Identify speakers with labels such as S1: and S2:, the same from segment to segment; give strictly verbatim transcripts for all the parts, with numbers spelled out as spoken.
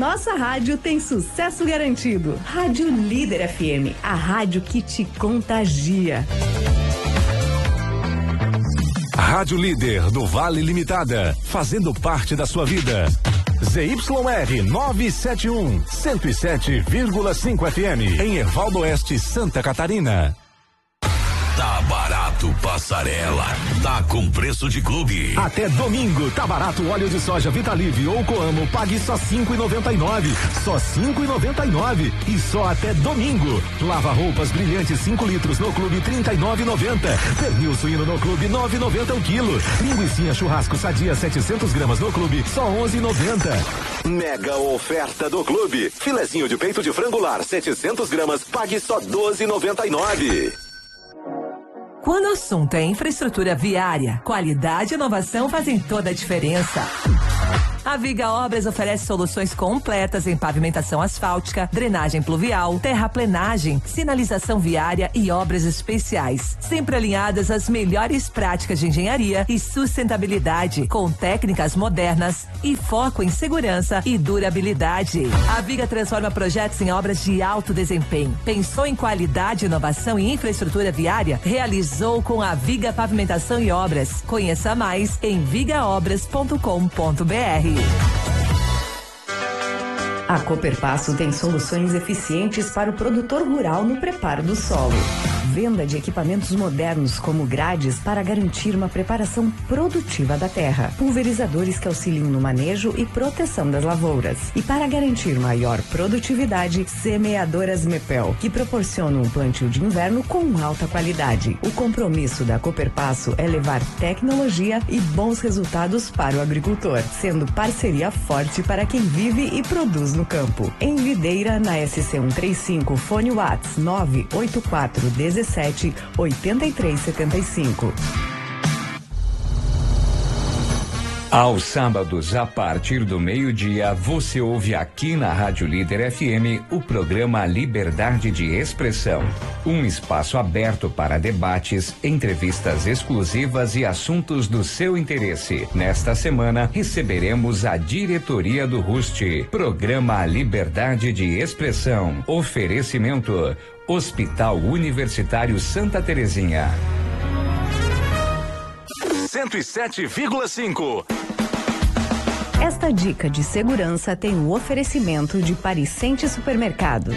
S1: nossa rádio tem sucesso garantido. Rádio Líder F M, a rádio que te contagia.
S2: Rádio Líder do Vale Limitada, fazendo parte da sua vida. Z Y R novecentos e setenta e um, cento e sete vírgula cinco F M, em Ervaldo Oeste, Santa Catarina.
S3: Tá barato Passarela, tá com preço de clube.
S2: Até domingo, tá barato óleo de soja Vitalive ou Coamo, pague só cinco e noventa e nove. Só cinco e noventa e nove. E só até domingo. Lava roupas brilhantes cinco litros no clube trinta e nove e noventa. Pernil suíno no clube nove e noventa o quilo. Linguicinha churrasco sadia setecentos gramas no clube só onze e noventa. Mega oferta do clube. Filezinho de peito de frango lar setecentos gramas, pague só doze e noventa e nove.
S4: Quando o assunto é infraestrutura viária, qualidade e inovação fazem toda a diferença. A Viga Obras oferece soluções completas em pavimentação asfáltica, drenagem pluvial, terraplenagem, sinalização viária e obras especiais, sempre alinhadas às melhores práticas de engenharia e sustentabilidade, com técnicas modernas e foco em segurança e durabilidade. A Viga transforma projetos em obras de alto desempenho. Pensou em qualidade, inovação e infraestrutura viária? Realizou com a Viga Pavimentação e Obras. Conheça mais em viga obras ponto com ponto br.
S1: A Cooperpasso tem soluções eficientes para o produtor rural no preparo do solo. Venda de equipamentos modernos como grades para garantir uma preparação produtiva da terra, pulverizadores que auxiliam no manejo e proteção das lavouras. E para garantir maior produtividade, semeadoras Mepel, que proporcionam um plantio de inverno com alta qualidade. O compromisso da Cooperpasso é levar tecnologia e bons resultados para o agricultor, sendo parceria forte para quem vive e produz no campo. Em Videira, na S C cento e trinta e cinco, fone Whats nove oito quatro dezessete oitenta e três setenta e cinco.
S5: Aos sábados, a partir do meio-dia, você ouve aqui na Rádio Líder F M o programa Liberdade de Expressão. Um espaço aberto para debates, entrevistas exclusivas e assuntos do seu interesse. Nesta semana, receberemos a diretoria do Rust. Programa Liberdade de Expressão. Oferecimento: Hospital Universitário Santa Terezinha.
S2: cento e sete vírgula cinco.
S1: Esta dica de segurança tem o oferecimento de Pariscente Supermercado.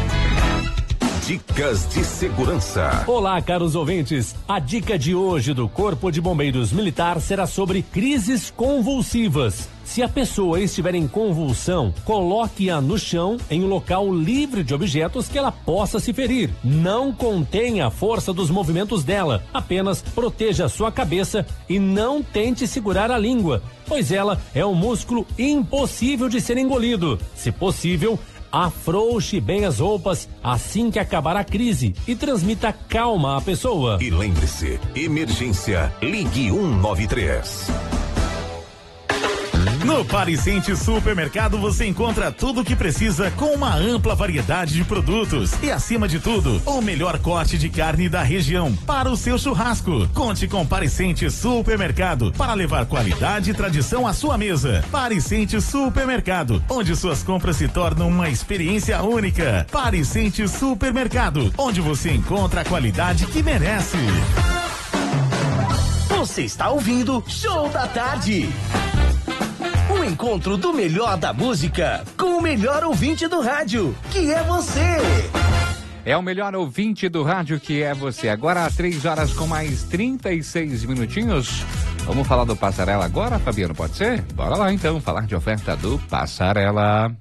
S2: Dicas de segurança.
S6: Olá, caros ouvintes. A dica de hoje do Corpo de Bombeiros Militar será sobre crises convulsivas. Se a pessoa estiver em convulsão, coloque-a no chão em um local livre de objetos que ela possa se ferir. Não contenha a força dos movimentos dela, apenas proteja a sua cabeça e não tente segurar a língua, pois ela é um músculo impossível de ser engolido. Se possível, afrouxe bem as roupas assim que acabar a crise e transmita calma à pessoa.
S2: E lembre-se, emergência, ligue um nove três.
S7: No Pariscente Supermercado você encontra tudo o que precisa com uma ampla variedade de produtos e, acima de tudo, o melhor corte de carne da região para o seu churrasco. Conte com Pariscente Supermercado para levar qualidade e tradição à sua mesa. Pariscente Supermercado, onde suas compras se tornam uma experiência única. Pariscente Supermercado, onde você encontra a qualidade que merece.
S8: Você está ouvindo Show da Tarde. O encontro do melhor da música com o melhor ouvinte do rádio, que é você.
S5: É o melhor ouvinte do rádio, que é você. Agora às três horas com mais trinta e seis minutinhos. Vamos falar do Passarela agora, Fabiano, pode ser? Bora lá então, falar de oferta do Passarela.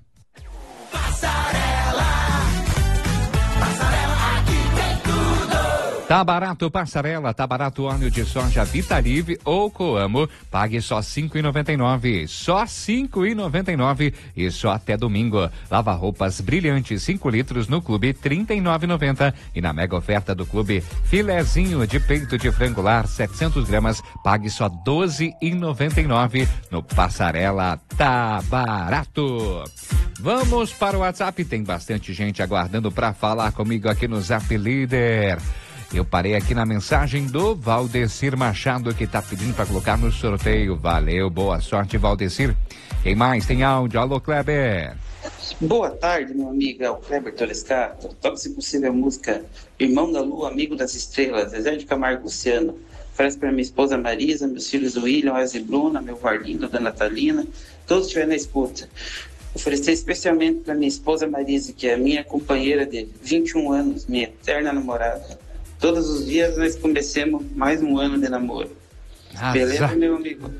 S5: Tá barato Passarela, tá barato óleo de soja Vitalive ou Coamo, pague só cinco e noventa e nove, só cinco e noventa e nove e só até domingo. Lava roupas brilhantes cinco litros no clube trinta e nove e noventa e na mega oferta do clube filezinho de peito de frango lar setecentos gramas, pague só doze e noventa e nove. No Passarela tá barato. Vamos para o WhatsApp, tem bastante gente aguardando para falar comigo aqui no Zap Líder. Eu parei aqui na mensagem do Valdecir Machado, que tá pedindo para colocar no sorteio. Valeu, boa sorte, Valdecir. Quem mais tem áudio? Alô, Kleber.
S9: Boa tarde, meu amigo, é o Kleber Torescato. Toca, se possível, a música Irmão da Lua, Amigo das Estrelas, Zezé de Camargo Luciano. Oferece para minha esposa Marisa, meus filhos William, Wesley e Bruna, meu Varlindo, da Natalina, todos estiverem na escuta. Oferecer especialmente para minha esposa Marisa, que é a minha companheira de vinte e um anos, minha eterna namorada. Todos os dias nós comecemos mais um ano de namoro.
S5: Ah,
S9: Beleza,
S5: já.
S9: meu amigo?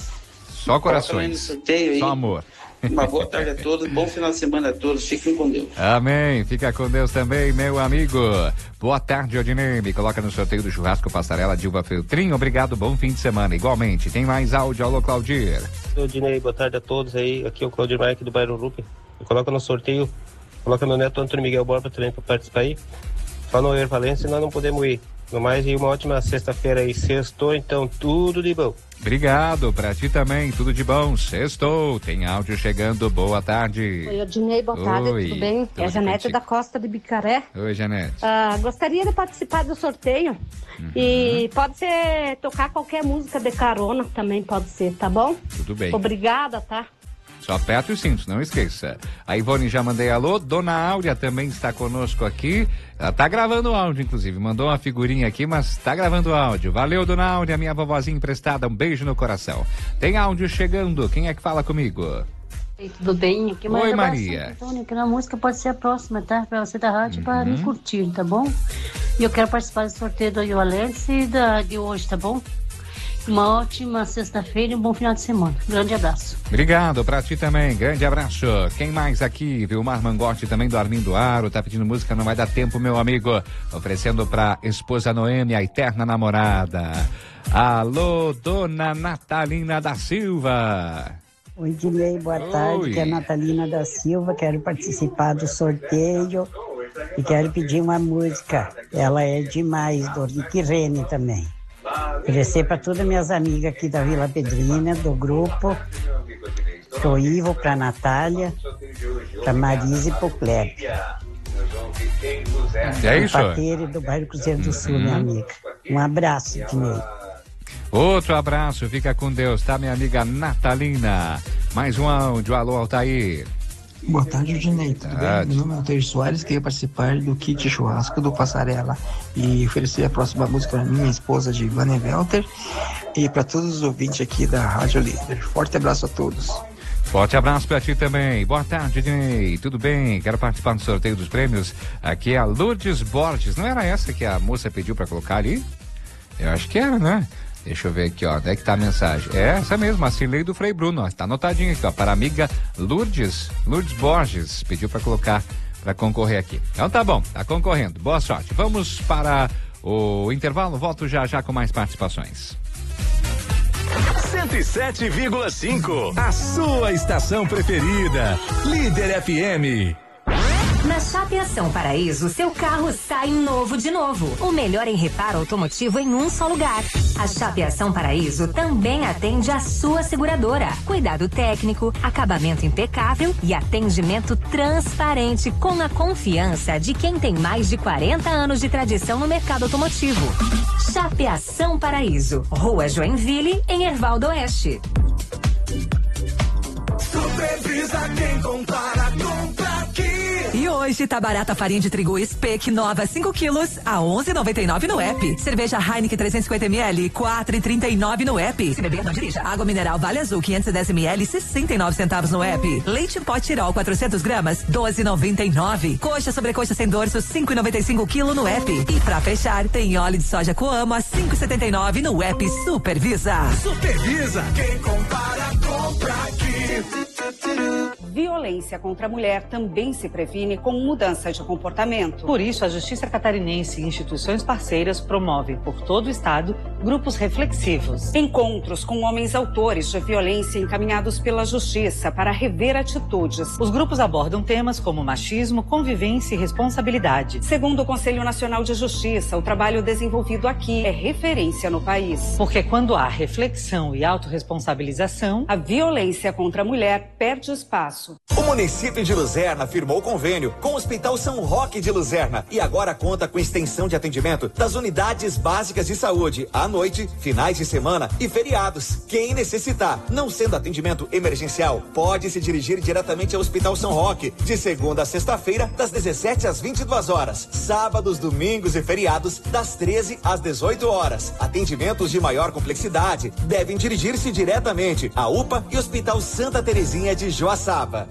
S5: Só corações.
S9: Sorteio aí.
S5: Só amor.
S9: Uma boa tarde a todos, bom final de semana a todos, fiquem com Deus.
S5: Amém, fica com Deus também, meu amigo. Boa tarde, Odinei, me coloca no sorteio do churrasco Passarela Dilva Feltrin, obrigado, bom fim de semana, igualmente. Tem mais áudio, alô Claudir.
S10: Odinei, boa tarde a todos aí, aqui é o Claudir Maia aqui do bairro Rupi. Me coloca no sorteio, coloca meu neto Antônio Miguel Borba também para participar aí. Só no Ervalense nós não podemos ir. No mais, e uma ótima sexta-feira aí, sextou, então tudo de bom.
S5: Obrigado, pra ti também, tudo de bom, sextou, tem áudio chegando, boa tarde.
S11: Oi, Odinei, boa tarde,
S5: Oi,
S11: tudo bem?
S5: tudo
S11: É a Janete
S5: contigo.
S11: da Costa de Bicaré.
S5: Oi, Janete.
S11: Ah, gostaria de participar do sorteio
S5: Uhum.
S11: e pode ser tocar qualquer música de carona também, pode ser, tá bom?
S5: Tudo bem.
S11: Obrigada, tá?
S5: Só aperta os cintos, não esqueça. A Ivone já mandei alô, Dona Áurea também está conosco aqui. Ela tá gravando áudio, inclusive. Mandou uma figurinha aqui, mas tá gravando áudio. Valeu, Dona Áurea, minha vovozinha emprestada. Um beijo no coração. Tem áudio chegando. Quem é que fala comigo?
S12: Ei, tudo bem? Aqui
S5: Oi, Maria.
S12: Antônio, que a música pode ser a próxima, tá? Pra você da rádio,
S5: Uhum.
S12: pra me curtir, tá bom? E eu quero participar do sorteio do Iolense e da de hoje, tá bom? Uma ótima sexta-feira e um bom final de semana. Grande abraço.
S5: Obrigado, pra ti também. Grande abraço. Quem mais aqui? Vilmar Mangotti também do Armindo Aro. Tá pedindo música, não vai dar tempo, meu amigo. Oferecendo pra esposa Noemi, a eterna namorada. Alô, Dona Natalina da Silva.
S13: Oi, Dinei, boa tarde,
S5: Oi.
S13: que é a Natalina da Silva, quero participar do sorteio e quero pedir uma música, ela é demais, do Rick Rene também. Oferecer para todas as minhas amigas aqui da Vila Pedrina, do grupo, pro Ivo, pra Natália, pra Marisa e pro Kleber.
S5: É isso?
S13: Pateiro do bairro Cruzeiro do Sul,
S5: Uhum.
S13: minha amiga. Um abraço, Dinei.
S5: Outro abraço, fica com Deus, tá, minha amiga Natalina? Mais um áudio, alô, Altair.
S14: Boa tarde, Dinei, tudo
S5: Tarde.
S14: bem? Meu nome é Altair Soares, queria participar do kit churrasco do Passarela e oferecer a próxima música para minha esposa, Givane Welter, e para todos os ouvintes aqui da Rádio Líder. Forte abraço a todos.
S5: Forte abraço pra ti também. Boa tarde, Dinei. Tudo bem? Quero participar do sorteio dos prêmios. Aqui é a Lourdes Borges. Não era essa que a moça pediu pra colocar ali? Eu acho que era, né? Deixa eu ver aqui, ó. Onde é que tá a mensagem? É essa mesmo, a Cirlei do Frei Bruno, ó. Tá anotadinho aqui, ó. Para a amiga Lourdes, Lourdes Borges. Pediu pra colocar, pra concorrer aqui. Então tá bom, tá concorrendo. Boa sorte. Vamos para o intervalo. Volto já já com mais participações.
S2: cento e sete vírgula cinco, a sua estação preferida. Líder F M.
S15: Na Chapeação Paraíso, seu carro sai novo de novo. O melhor em reparo automotivo em um só lugar. A Chapeação Paraíso também atende a sua seguradora. Cuidado técnico, acabamento impecável e atendimento transparente com a confiança de quem tem mais de quarenta anos de tradição no mercado automotivo. Chapeação Paraíso, Rua Joinville, em Hervaldo Oeste.
S16: Supervisa quem compara, compra aqui.
S4: E hoje tá barata a farinha de trigo Speck nova cinco quilos a onze e noventa e nove no app. Cerveja Heineken trezentos e cinquenta mililitros quatro e trinta e nove no app. Se beber não dirija. Água mineral Vale Azul quinhentos e dez mililitros sessenta e nove centavos no app. Leite em pó Tirol quatrocentos gramas doze e noventa e nove. Coxa sobrecoxa sem dorso cinco e noventa e cinco quilo no app. E pra fechar tem óleo de soja Coamo a cinco e setenta e nove no app Supervisa.
S16: Supervisa quem compara, compra aqui.
S17: Violência contra a mulher também se previne com mudança de comportamento.
S18: Por isso, a Justiça Catarinense e instituições parceiras promovem por todo o estado grupos reflexivos.
S17: Encontros com homens autores de violência encaminhados pela Justiça para rever atitudes.
S18: Os grupos abordam temas como machismo, convivência e responsabilidade.
S17: Segundo o Conselho Nacional de Justiça, o trabalho desenvolvido aqui é referência no país.
S18: Porque quando há reflexão e autorresponsabilização,
S17: a violência contra a mulher perde espaço.
S16: O
S19: município de Luzerna firmou convênio com o Hospital São Roque de Luzerna e agora conta com extensão de atendimento das unidades básicas de saúde à noite, finais de semana e feriados. Quem necessitar, não sendo atendimento emergencial, pode se dirigir diretamente ao Hospital São Roque de segunda a sexta-feira, das dezessete às vinte e duas horas, sábados, domingos e feriados, das treze às dezoito horas. Atendimentos de maior complexidade devem dirigir-se diretamente à U P A e Hospital Santa Terezinha de Joaçaba.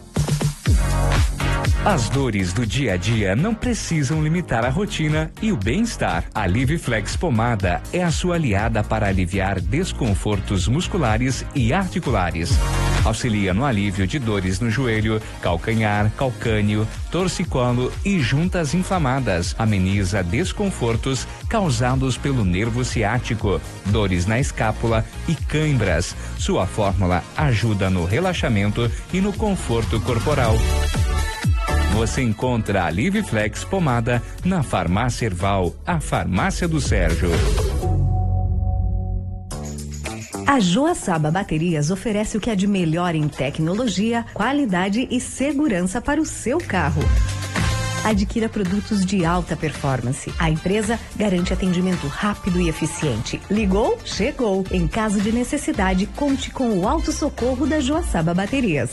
S5: As dores do dia a dia não precisam limitar a rotina e o bem-estar. A Liviflex Pomada é a sua aliada para aliviar desconfortos musculares e articulares. Auxilia no alívio de dores no joelho, calcanhar, calcânio, torcicolo e juntas inflamadas. Ameniza desconfortos causados pelo nervo ciático, dores na escápula e cãibras. Sua fórmula ajuda no relaxamento e no conforto corporal. Você encontra a Liviflex Pomada na Farmácia Erval, a farmácia do Sérgio.
S1: A Joaçaba Baterias oferece o que há de melhor em tecnologia, qualidade e segurança para o seu carro. Adquira produtos de alta performance. A empresa garante atendimento rápido e eficiente. Ligou? Chegou. Em caso de necessidade, conte com o auto-socorro da Joaçaba Baterias.